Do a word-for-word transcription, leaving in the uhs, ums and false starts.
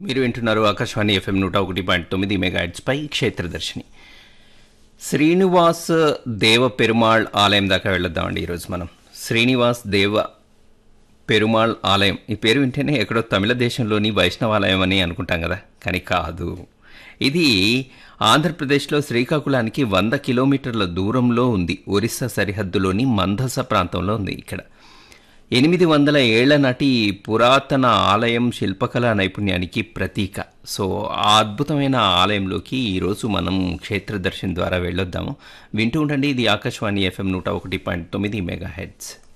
మీరు వింటున్నారు ఆకాశవాణి ఎఫ్ఎం నూట ఒకటి పాయింట్ తొమ్మిది మెగాహెర్ట్జ్పై క్షేత్రదర్శిని. శ్రీనివాస్ దేవ పెరుమాళ్ ఆలయం దాకా వెళ్ళొద్దామండి ఈరోజు మనం. శ్రీనివాస్ దేవ పెరుమాళ్ ఆలయం, ఈ పేరు వింటేనే ఎక్కడో తమిళ దేశంలోని వైష్ణవాలయం అని అనుకుంటాం కదా, కానీ కాదు. ఇది ఆంధ్రప్రదేశ్లో శ్రీకాకుళానికి వంద కిలోమీటర్ల దూరంలో ఉంది. ఒరిస్సా సరిహద్దులోని మందస ప్రాంతంలో ఉంది. ఇక్కడ ఎనిమిది వందల ఏళ్ల నాటి పురాతన ఆలయం శిల్పకళా నైపుణ్యానికి ప్రతీక. సో ఆ అద్భుతమైన ఆలయంలోకి ఈరోజు మనం క్షేత్రదర్శన్ ద్వారా వెళ్ళొద్దాము. వింటూ ఉండండి, ఇది ఆకాశవాణి ఎఫ్ఎం నూట ఒకటి పాయింట్ తొమ్మిది మెగా హెడ్స్.